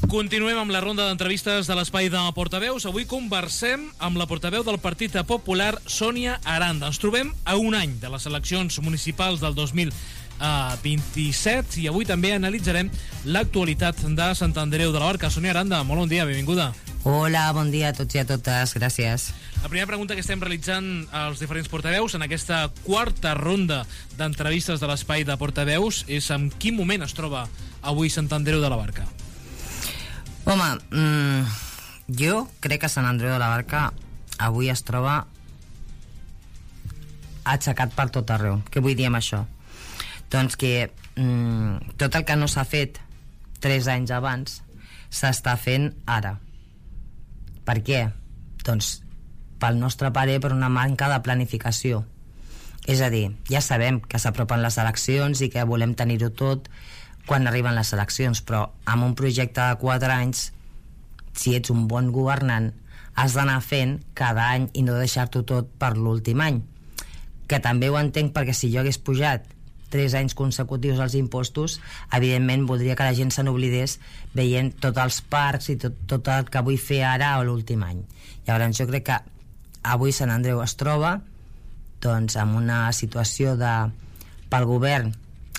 Continuem amb la ronda d'entrevistes de l'Espai de Portaveus. Avui conversem amb la portaveu del Partit Popular, Sònia Aranda. Ens trobem a un any de les eleccions municipals del 2027 i avui també analitzarem l'actualitat de Sant Andreu de la Barca. Sònia Aranda, molt bon dia, benvinguda. Hola, bon dia a tots i a totes, gràcies. La primera pregunta que estem realitzant als diferents portaveus en aquesta quarta ronda d'entrevistes de l'Espai de Portaveus és en quin moment es troba avui Sant Andreu de la Barca? Home, jo crec que Sant Andreu de la Barca avui es troba aixecat per tot arreu. Què vull dir amb això? Doncs que tot el que no s'ha fet 3 anys abans s'està fent ara. Per què? Doncs pel nostre parer per una manca de planificació. És a dir, ja sabem que s'apropen les eleccions i que volem tenir-ho tot quan arriben les eleccions, però amb un projecte de 4 anys, si ets un bon governant, has d'anar fent cada any i no deixar-t'ho tot per l'últim any. Que també ho entenc, perquè si jo hagués pujat 3 anys consecutius als impostos, evidentment voldria que la gent se n'oblidés veient tots els parcs i tot el que vull fer ara o l'últim any. Llavors jo crec que avui Sant Andreu es troba doncs amb una situació pel govern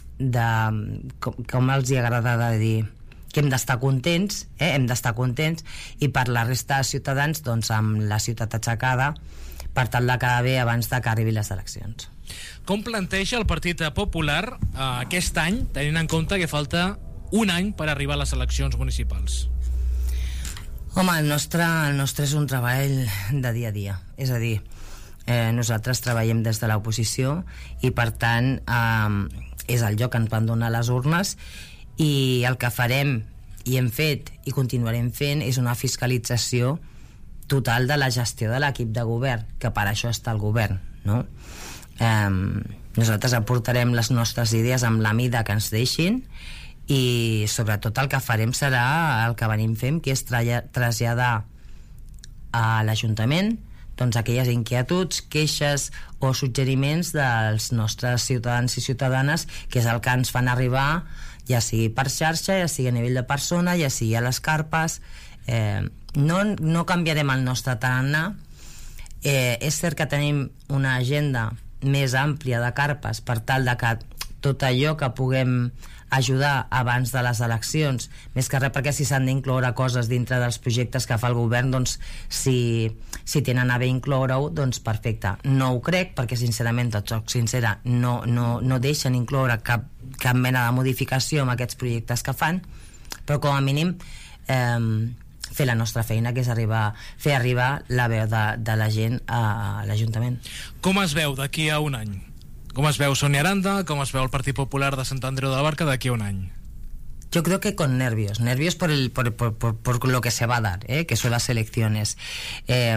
com els hi agrada de dir que hem d'estar contents, hem d'estar contents, i per la resta de ciutadans doncs amb la ciutat aixecada per tal de quedar bé abans de que arribin les eleccions. Com planteja el Partit Popular aquest any, tenint en compte que falta un any per arribar a les eleccions municipals? Home, el nostre és un treball de dia a dia, és a dir, nosaltres treballem des de l'oposició i per tant és el lloc que ens van donar les urnes, i el que farem i hem fet i continuarem fent és una fiscalització total de la gestió de l'equip de govern, que per això està el govern, no? Nosaltres aportarem les nostres idees amb la mida que ens deixin, i sobretot el que farem serà el que venim fent, que és traslladar a l'Ajuntament doncs aquelles inquietuds, queixes o suggeriments dels nostres ciutadans i ciutadanes, que és el que ens fan arribar, ja sigui per xarxa, ja sigui a nivell de persona, ja sigui a les carpes. No canviarem el nostre tarannà. És cert que tenim una agenda més àmplia de carpes per tal de que tot allò que puguem ajudar abans de les eleccions, més que res perquè si s'han d'incloure coses dintre dels projectes que fa el govern, doncs si tenen a bé incloure-ho, doncs perfecte. No ho crec, perquè sincerament, tot soc sincera, no deixen incloure cap mena de modificació amb aquests projectes que fan, però com a mínim fer la nostra feina, que és fer arribar la veu de la gent a l'Ajuntament. Com es veu d'aquí a un any? Com es veu Sònia Aranda? Com es veu el Partit Popular de Sant Andreu de la Barca d'aquí a un any? Yo creo que con nervios por lo que se va a dar, que son las elecciones. Es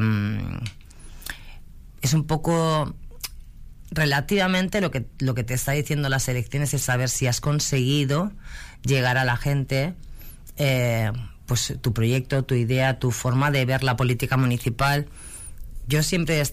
un poco relativamente lo que te está diciendo las elecciones es saber si has conseguido llegar a la gente, pues tu proyecto, tu idea, tu forma de ver la política municipal. Yo siempre